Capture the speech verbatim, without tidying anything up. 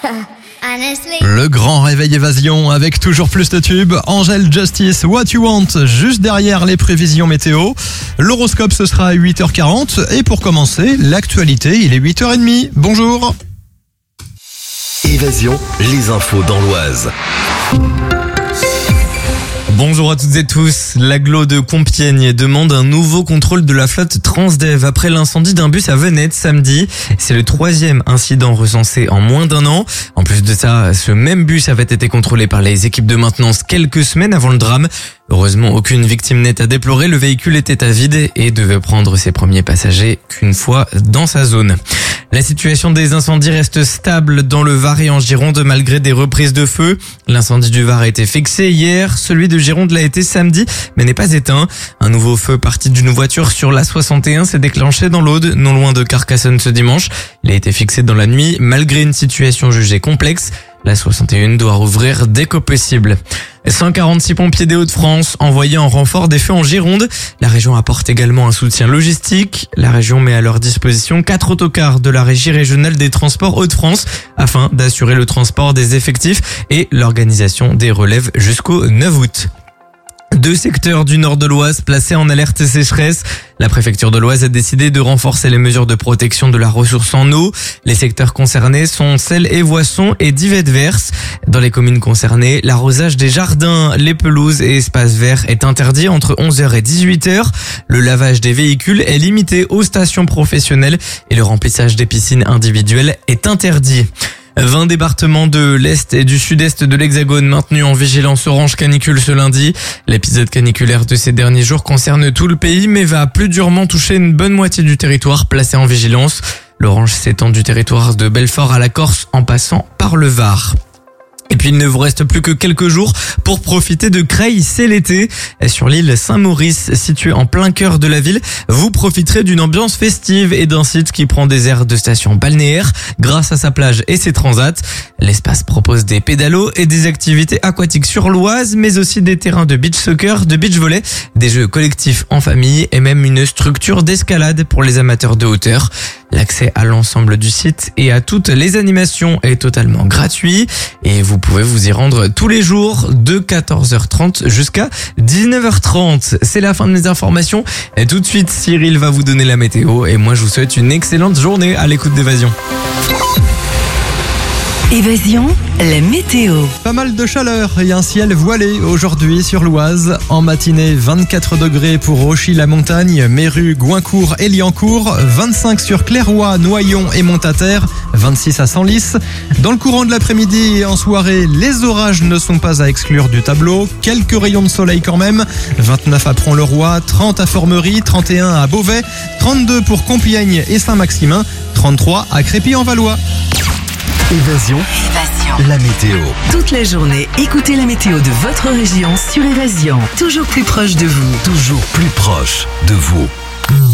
Le grand réveil évasion avec toujours plus de tubes. Angel Justice, What You Want, juste derrière les prévisions météo. L'horoscope, ce sera à huit heures quarante. Et pour commencer, l'actualité, il est huit heures trente. Bonjour. Évasion, les infos dans l'Oise. Bonjour à toutes et tous. L'agglo de Compiègne demande un nouveau contrôle de la flotte Transdev après l'incendie d'un bus à Venette samedi. C'est le troisième incident recensé en moins d'un an. En plus de ça, ce même bus avait été contrôlé par les équipes de maintenance quelques semaines avant le drame. Heureusement, aucune victime n'est à déplorer. Le véhicule était à vide et devait prendre ses premiers passagers qu'une fois dans sa zone. La situation des incendies reste stable dans le Var et en Gironde malgré des reprises de feu. L'incendie du Var a été fixé hier, celui de Gironde l'a été samedi mais n'est pas éteint. Un nouveau feu parti d'une voiture sur l'A soixante et un s'est déclenché dans l'Aude, non loin de Carcassonne ce dimanche. Il a été fixé dans la nuit malgré une situation jugée complexe. La soixante et un doit rouvrir dès que possible. cent quarante-six pompiers des Hauts-de-France envoyés en renfort des feux en Gironde. La région apporte également un soutien logistique. La région met à leur disposition quatre autocars de la Régie régionale des transports Hauts-de-France afin d'assurer le transport des effectifs et l'organisation des relèves jusqu'au neuf août. Deux secteurs du nord de l'Oise placés en alerte sécheresse. La préfecture de l'Oise a décidé de renforcer les mesures de protection de la ressource en eau. Les secteurs concernés sont Selles et Voissons et Dives-Verse. Dans les communes concernées, l'arrosage des jardins, les pelouses et espaces verts est interdit entre onze heures et dix-huit heures. Le lavage des véhicules est limité aux stations professionnelles et le remplissage des piscines individuelles est interdit. vingt départements de l'Est et du Sud-Est de l'Hexagone maintenus en vigilance orange canicule ce lundi. L'épisode caniculaire de ces derniers jours concerne tout le pays mais va plus durement toucher une bonne moitié du territoire placé en vigilance. L'orange s'étend du territoire de Belfort à la Corse en passant par le Var. Et puis il ne vous reste plus que quelques jours pour profiter de Creil, c'est l'été. Sur l'île Saint-Maurice, située en plein cœur de la ville, vous profiterez d'une ambiance festive et d'un site qui prend des airs de station balnéaire grâce à sa plage et ses transats. L'espace propose des pédalos et des activités aquatiques sur l'Oise, mais aussi des terrains de beach soccer, de beach volley, des jeux collectifs en famille et même une structure d'escalade pour les amateurs de hauteur. L'accès à l'ensemble du site et à toutes les animations est totalement gratuit et vous pouvez vous y rendre tous les jours de quatorze heures trente jusqu'à dix-neuf heures trente. C'est la fin de mes informations. Et tout de suite, Cyril va vous donner la météo et moi je vous souhaite une excellente journée à l'écoute d'Évasion. Évasion, la météo. Pas mal de chaleur et un ciel voilé aujourd'hui sur l'Oise. En matinée, vingt-quatre degrés pour Auchy-la-Montagne, Méru, Goincourt et Liancourt, vingt-cinq sur Clairoy, Noyon et Montataire, vingt-six à Senlis. Dans le courant de l'après-midi et en soirée, les orages ne sont pas à exclure du tableau. Quelques rayons de soleil quand même. vingt-neuf à Pront-le-Roi, trente à Formerie, trente et un à Beauvais, trente-deux pour Compiègne et Saint-Maximin, trente-trois à Crépy-en-Valois. Évasion, Évasion. la météo. Toute la journée, écoutez la météo de votre région sur Évasion. Toujours plus proche de vous. Toujours plus proche de vous.